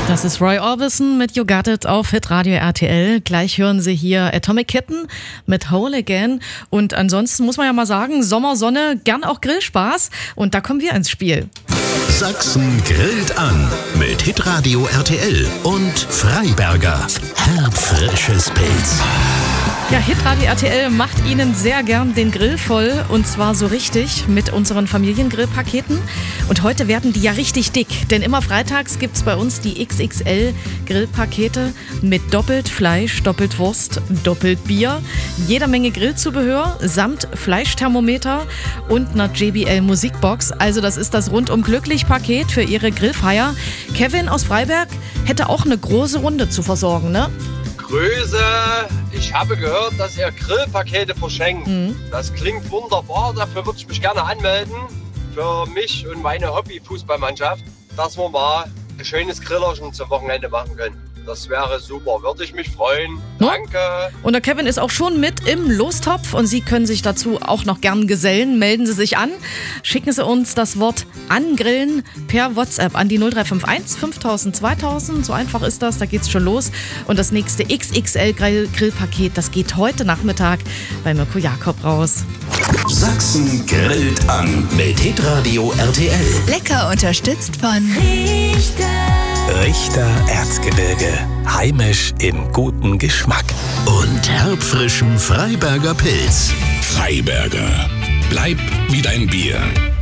Das ist Roy Orbison mit You Got It auf Hitradio RTL. Gleich hören Sie hier Atomic Kitten mit Whole Again. Und ansonsten muss man ja mal sagen, Sommer, Sonne, gern auch Grillspaß. Und da kommen wir ins Spiel. Sachsen grillt an mit Hitradio RTL und Freiberger. Herbfrisches Pilz. Ja, Hitradio RTL macht Ihnen sehr gern den Grill voll und zwar so richtig mit unseren Familiengrillpaketen. Und heute werden die ja richtig dick, denn immer freitags gibt's bei uns die XXL Grillpakete mit doppelt Fleisch, doppelt Wurst, doppelt Bier, jeder Menge Grillzubehör samt Fleischthermometer und einer JBL Musikbox. Also das ist das rundum glücklich Paket für Ihre Grillfeier. Kevin aus Freiberg hätte auch eine große Runde zu versorgen, ne? Grüße, ich habe gehört, dass ihr Grillpakete verschenkt. Das klingt wunderbar, dafür würde ich mich gerne anmelden. Für mich und meine Hobby-Fußballmannschaft, dass wir mal ein schönes Grillerchen zum Wochenende machen können. Das wäre super, würde ich mich freuen. Danke. Und der Kevin ist auch schon mit im Lostopf und Sie können sich dazu auch noch gern gesellen. Melden Sie sich an, schicken Sie uns das Wort angrillen per WhatsApp an die 0351 5000 2000. So einfach ist das, da geht's schon los. Und das nächste XXL Grillpaket, das geht heute Nachmittag bei Mirko Jakob raus. Sachsen grillt an mit Hitradio RTL. Lecker unterstützt von Richter Erzgebirge. Heimisch im guten Geschmack. Und herbfrischem Freiberger Pilz. Freiberger. Bleib wie dein Bier.